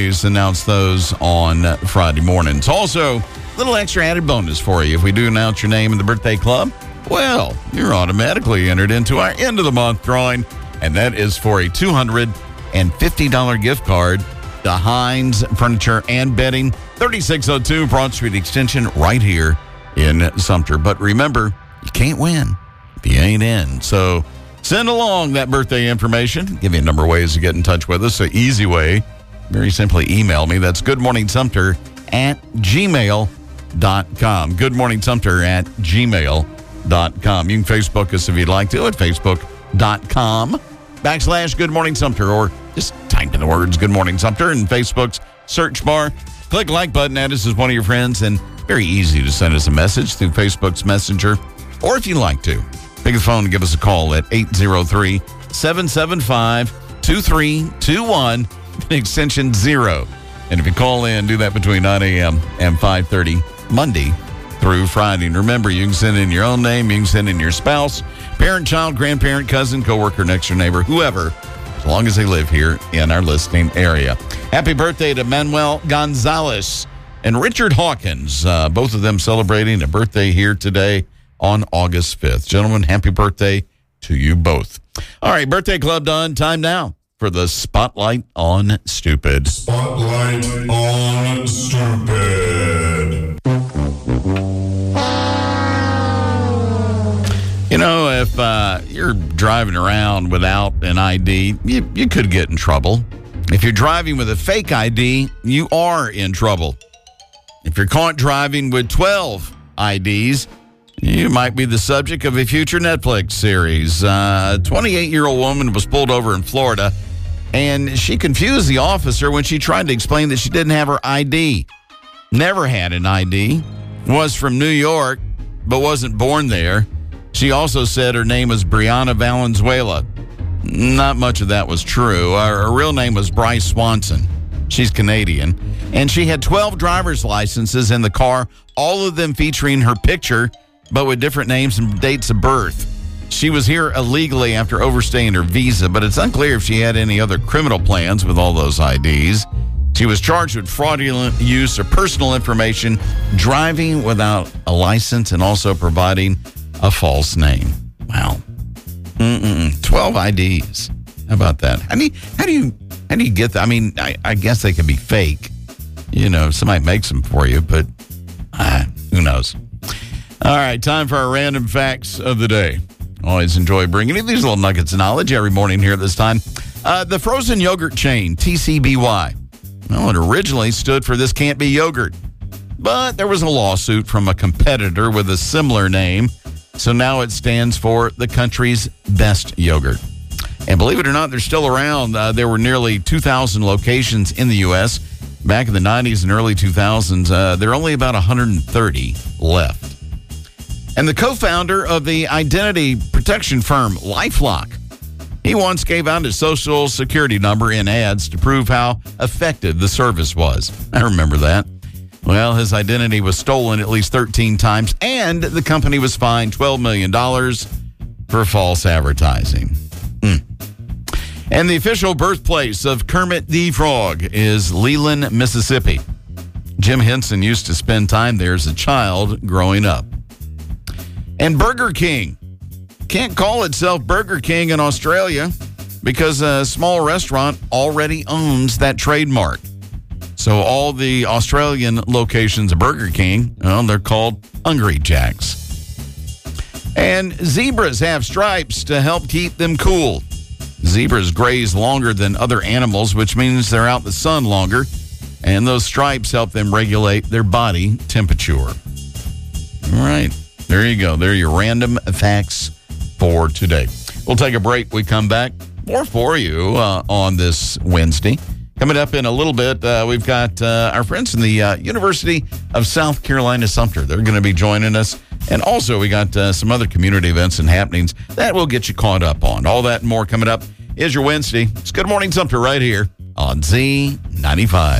always announce those on Friday mornings. Also, a little extra added bonus for you. If we do announce your name in the birthday club, well, you're automatically entered into our end of the month drawing, and that is for a $250 gift card to Hines Furniture and Bedding, 3602 Broad Street Extension, right here in Sumter. But remember, you can't win if you ain't in. So send along that birthday information. Give you a number of ways to get in touch with us. So easy way, very simply email me. That's goodmorningsumter@gmail.com. goodmorningsumter@gmail.com. You can Facebook us if you'd like to at facebook.com/Good Morning Sumter, or just type in the words Good Morning Sumter in Facebook's search bar. Click like button, add us as one of your friends, and very easy to send us a message through Facebook's Messenger. Or if you'd like to, pick the phone and give us a call at 803-775-2321, extension 0. And if you call in, do that between 9 a.m. and 5:30, Monday through Friday. And remember, you can send in your own name, you can send in your spouse, parent, child, grandparent, cousin, coworker, next door neighbor, whoever, as long as they live here in our listening area. Happy birthday to Manuel Gonzalez and Richard Hawkins, both of them celebrating a birthday here today on August 5th. Gentlemen, happy birthday to you both. All right, birthday club done. Time now for the Spotlight on Stupid. Spotlight on Stupid. You know, if you're driving around without an ID, you could get in trouble. If you're driving with a fake ID, you are in trouble. If you're caught driving with 12 IDs, you might be the subject of a future Netflix series. A 28-year-old woman was pulled over in Florida, and she confused the officer when she tried to explain that she didn't have her ID. Never had an ID, was from New York, but wasn't born there. She also said her name was Brianna Valenzuela. Not much of that was true. Her real name was Bryce Swanson. She's Canadian. And she had 12 driver's licenses in the car, all of them featuring her picture, but with different names and dates of birth. She was here illegally after overstaying her visa, but it's unclear if she had any other criminal plans with all those IDs. She was charged with fraudulent use of personal information, driving without a license, and also providing a false name. Wow. 12 IDs. How about that? How do you get that? I mean, I guess they can be fake. You know, somebody makes them for you, but who knows? All right, time for our random facts of the day. Always enjoy bringing you these little nuggets of knowledge every morning here at this time. The frozen yogurt chain, TCBY. Well, it originally stood for This Can't Be Yogurt, but there was a lawsuit from a competitor with a similar name, so now it stands for the country's best yogurt. And believe it or not, they're still around. There were nearly 2,000 locations in the U.S. Back in the 90s and early 2000s. There are only about 130 left. And the co-founder of the identity protection firm LifeLock, he once gave out his social security number in ads to prove how effective the service was. I remember that. Well, his identity was stolen at least 13 times, and the company was fined $12 million for false advertising. And the official birthplace of Kermit the Frog is Leland, Mississippi. Jim Henson used to spend time there as a child growing up. And Burger King can't call itself Burger King in Australia because a small restaurant already owns that trademark. So all the Australian locations of Burger King, well, they're called Hungry Jacks. And zebras have stripes to help keep them cool. Zebras graze longer than other animals, which means they're out in the sun longer, and those stripes help them regulate their body temperature. All right, there you go. There are your random facts for today. We'll take a break. We come back. More for you on this Wednesday. Coming up in a little bit, we've got our friends from the University of South Carolina, Sumter. They're going to be joining us. And also, we got some other community events and happenings that will get you caught up on. All that and more coming up is your Wednesday. It's Good Morning Sumter right here on Z95.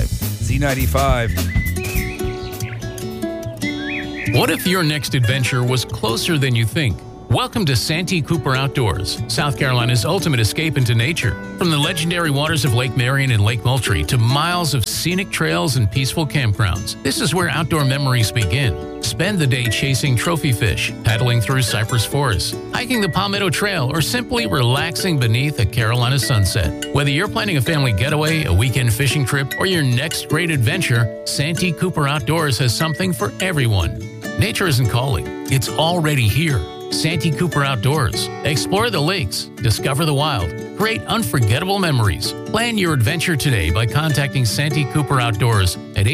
Z95. What if your next adventure was closer than you think? Welcome to Santee Cooper Outdoors, South Carolina's ultimate escape into nature. From the legendary waters of Lake Marion and Lake Moultrie to miles of scenic trails and peaceful campgrounds, this is where outdoor memories begin. Spend the day chasing trophy fish, paddling through cypress forests, hiking the Palmetto Trail, or simply relaxing beneath a Carolina sunset. Whether you're planning a family getaway, a weekend fishing trip, or your next great adventure, Santee Cooper Outdoors has something for everyone. Nature isn't calling, it's already here. Santee Cooper Outdoors. Explore the lakes, discover the wild, create unforgettable memories. Plan your adventure today by contacting Santee Cooper Outdoors at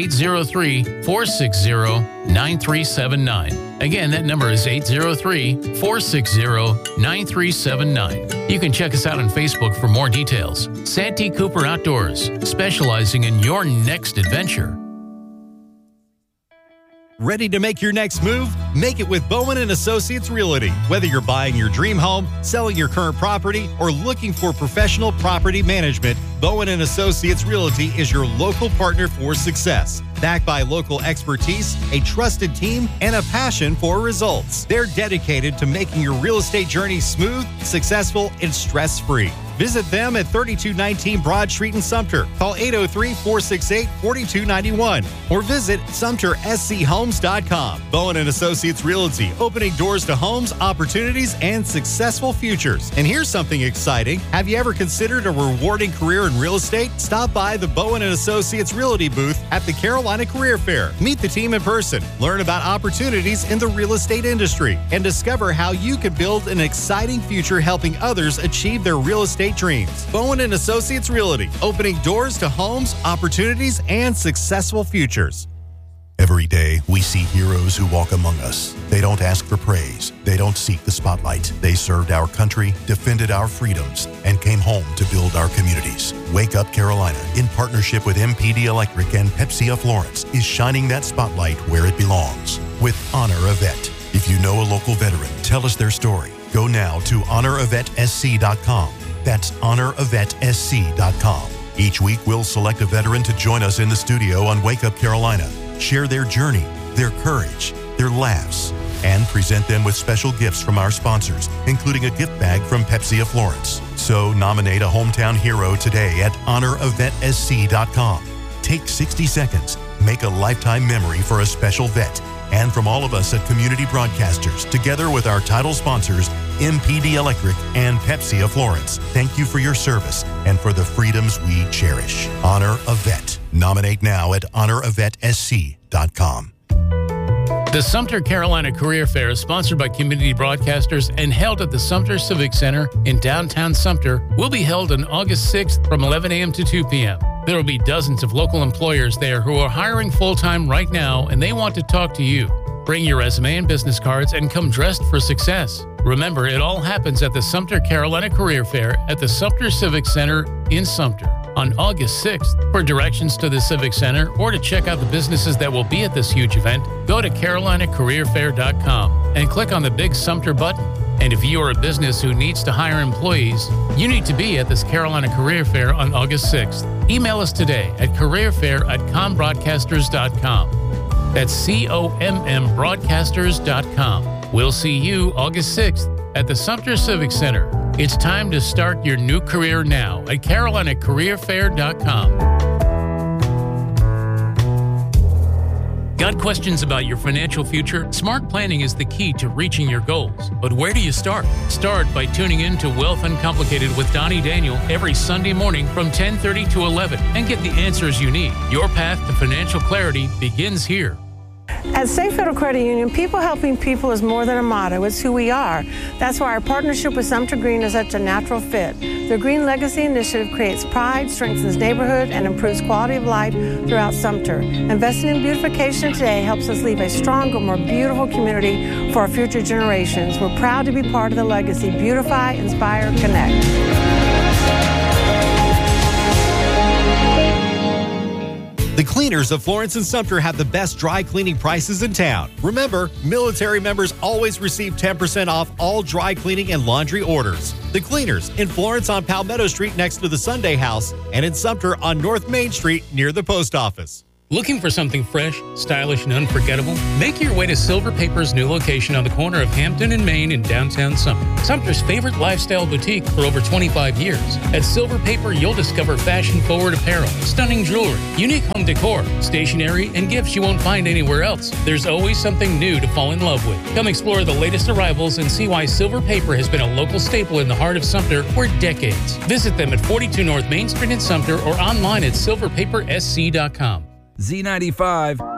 803-460-9379. Again, that number is 803-460-9379. You can check us out on Facebook for more details. Santee Cooper Outdoors, specializing in your next adventure. Ready to make your next move? Make it with Bowen & Associates Realty. Whether you're buying your dream home, selling your current property, or looking for professional property management, Bowen & Associates Realty is your local partner for success. Backed by local expertise, a trusted team, and a passion for results. They're dedicated to making your real estate journey smooth, successful, and stress-free. Visit them at 3219 Broad Street in Sumter. Call 803-468-4291 or visit SumterSCHomes.com. Bowen & Associates Realty, opening doors to homes, opportunities, and successful futures. And here's something exciting. Have you ever considered a rewarding career in real estate? Stop by the Bowen & Associates Realty booth at the Carolina Career Fair. Meet the team in person, learn about opportunities in the real estate industry, and discover how you can build an exciting future helping others achieve their real estate dreams. Bowen & Associates Realty, opening doors to homes, opportunities, and successful futures. Every day, we see heroes who walk among us. They don't ask for praise. They don't seek the spotlight. They served our country, defended our freedoms, and came home to build our communities. Wake Up Carolina, in partnership with MPD Electric and Pepsi of Florence, is shining that spotlight where it belongs with Honor a Vet. If you know a local veteran, tell us their story. Go now to honoravetSC.com. That's honoravetSC.com. Each week, we'll select a veteran to join us in the studio on Wake Up Carolina, share their journey, their courage, their laughs, and present them with special gifts from our sponsors, including a gift bag from Pepsi of Florence. So nominate a hometown hero today at honoravetSC.com. Take 60 seconds, make a lifetime memory for a special vet. And from all of us at Community Broadcasters, together with our title sponsors, MPD Electric and Pepsi of Florence, thank you for your service and for the freedoms we cherish. Honor a Vet. Nominate now at honoravetSC.com. The Sumter Carolina Career Fair is sponsored by Community Broadcasters and held at the Sumter Civic Center in downtown Sumter. Will be held on August 6th from 11 a.m. to 2 p.m. There will be dozens of local employers there who are hiring full-time right now, and they want to talk to you. Bring your resume and business cards and come dressed for success. Remember, it all happens at the Sumter Carolina Career Fair at the Sumter Civic Center in Sumter on August 6th. For directions to the Civic Center or to check out the businesses that will be at this huge event, go to carolinacareerfair.com and click on the big Sumter button. And if you are a business who needs to hire employees, you need to be at this Carolina Career Fair on August 6th. Email us today at careerfair@combroadcasters.com. That's COMMbroadcasters.com. We'll see you August 6th at the Sumter Civic Center. It's time to start your new career now at carolinacareerfair.com. Got questions about your financial future? Smart planning is the key to reaching your goals. But where do you start? Start by tuning in to Wealth Uncomplicated with Donnie Daniel every Sunday morning from 10:30 to 11 and get the answers you need. Your path to financial clarity begins here. At State Federal Credit Union, people helping people is more than a motto. It's who we are. That's why our partnership with Sumter Green is such a natural fit. The Green Legacy Initiative creates pride, strengthens neighborhood, and improves quality of life throughout Sumter. Investing in beautification today helps us leave a stronger, more beautiful community for our future generations. We're proud to be part of the legacy. Beautify, inspire, connect. The cleaners of Florence and Sumter have the best dry cleaning prices in town. Remember, military members always receive 10% off all dry cleaning and laundry orders. The cleaners in Florence on Palmetto Street next to the Sunday House and in Sumter on North Main Street near the post office. Looking for something fresh, stylish, and unforgettable? Make your way to Silver Paper's new location on the corner of Hampton and Main in downtown Sumter. Sumter's favorite lifestyle boutique for over 25 years. At Silver Paper, you'll discover fashion-forward apparel, stunning jewelry, unique home decor, stationery, and gifts you won't find anywhere else. There's always something new to fall in love with. Come explore the latest arrivals and see why Silver Paper has been a local staple in the heart of Sumter for decades. Visit them at 42 North Main Street in Sumter or online at silverpapersc.com. Z95